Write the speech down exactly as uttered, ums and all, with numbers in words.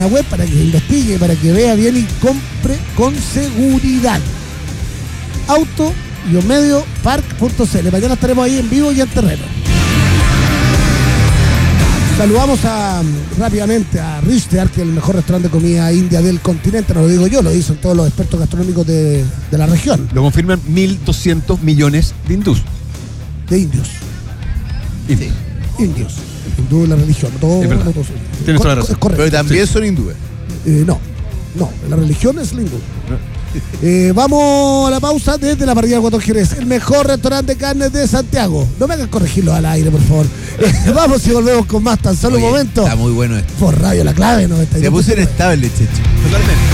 web para que investigue, para que vea bien y compre con seguridad. Auto-medio park punto c l. Mañana estaremos ahí en vivo y en terreno. Saludamos a, rápidamente a Richter, que es el mejor restaurante de comida india del continente. No lo digo yo, lo dicen todos los expertos gastronómicos de, de la región. Lo confirman mil doscientos millones de hindús. De indios. Indios. Indios. Hindú es la religión. Todo, es verdad. no, todo, Tienes toda la razón. Es correcto. Pero también Sí. son hindúes. Eh, no, no, la religión es la hindú. Eh, vamos a la pausa desde la parrilla de Guatón Jerez, el mejor restaurante de carnes de Santiago. No me hagas corregirlo al aire, por favor. Eh, vamos y volvemos con más tan solo Oye, un momento. Está muy bueno esto. Por radio La Clave, ¿no? Se puso inestable, Checho. Totalmente.